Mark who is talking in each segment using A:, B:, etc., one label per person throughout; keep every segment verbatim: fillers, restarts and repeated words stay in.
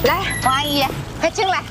A: 来，王阿姨，快进来。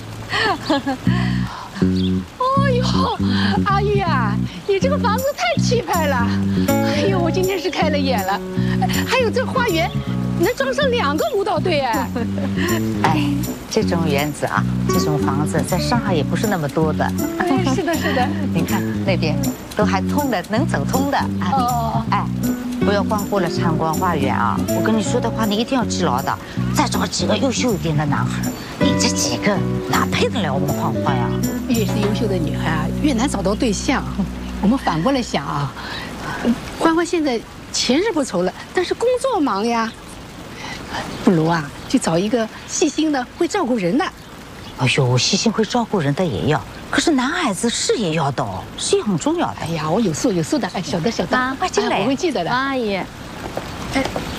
B: 哎呦，阿玉啊，你这个房子太气派了！哎呦，我今天是开了眼了。还有这花园，能装上两个舞蹈队哎！
A: 哎，这种园子啊，这种房子在上海也不是那么多的。
B: 哎，是的，是的。
A: 你看那边都还通的，能走通的。哦，哎，不要光顾了参观花园啊！我跟你说的话，你一定要记牢的。再找几个优秀一点的男孩，你这几个哪配得了我们欢欢呀？
B: 越是优秀的女孩啊，越难找到对象。我们反过来想啊，欢欢现在钱是不愁了，但是工作忙呀。不如啊，去找一个细心的、会照顾人的。
A: 哎呦，细心会照顾人的也要，可是男孩子是也要的哦，是也很重要的。
B: 哎呀，我有数有数的，哎，晓得晓得，
A: 啊，快进来，
B: 我会记得的。
C: 阿姨，
A: 哎，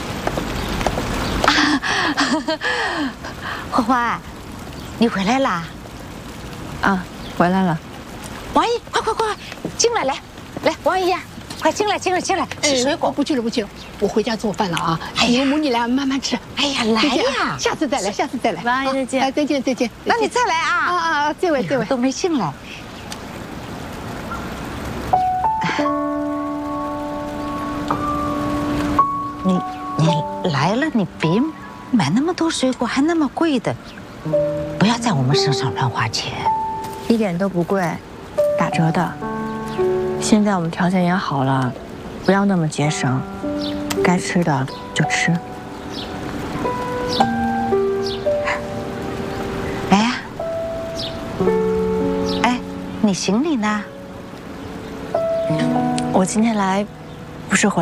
A: 欢欢，你回来啦？
C: 啊，回来了。
A: 王姨，快快快，进来来，来，王姨呀，快进来进来进来，吃水果。
B: 不去了不去了，我回家做饭了啊！你们母女俩慢慢吃。
A: 哎呀，来呀，
B: 下次再来，下次再来。
C: 王阿姨再见。
B: 哎，再见再见。
A: 那你再来啊！
B: 啊啊，这位这位
A: 都没进来。你你来了，你别买那么多水果，还那么贵的，不要在我们身上乱花钱。
C: 一点都不贵，打折的。现在我们条件也好了，不要那么节省，该吃的就吃。
A: 来呀，哎，你行李呢？
C: 我今天来，不是回。